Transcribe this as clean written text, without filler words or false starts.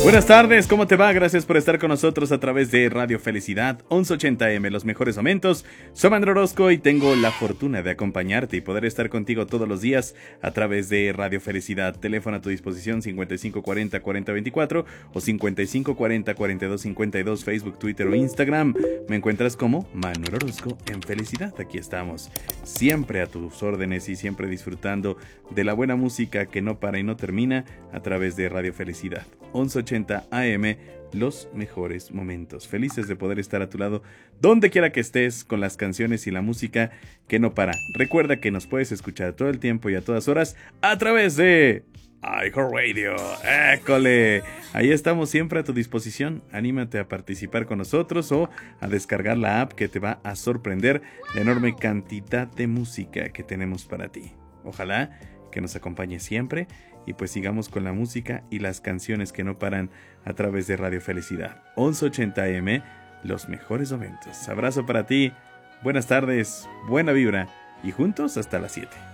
Buenas tardes, ¿cómo te va? Gracias por estar con nosotros a través de Radio Felicidad 1180M, los mejores momentos. Soy Mandro Orozco y tengo la fortuna de acompañarte y poder estar contigo todos los días a través de Radio Felicidad. Teléfono a tu disposición 5540-4024 o 5540-4252, Facebook, Twitter o Instagram. Me encuentras como Manuel Orozco en Felicidad. Aquí estamos, siempre a tus órdenes y siempre disfrutando de la buena música que no para y no termina a través de Radio Felicidad 1180 AM, los mejores momentos. Felices de poder estar a tu lado donde quiera que estés con las canciones y la música que no para. Recuerda que nos puedes escuchar todo el tiempo y a todas horas a través de iHeartRadio. ¡École! Ahí estamos siempre a tu disposición. Anímate a participar con nosotros o a descargar la app que te va a sorprender la enorme cantidad de música que tenemos para ti. Ojalá que nos acompañe siempre y pues sigamos con la música y las canciones que no paran a través de Radio Felicidad 1180 AM, los mejores momentos. Abrazo para ti, buenas tardes, buena vibra y juntos hasta las 7.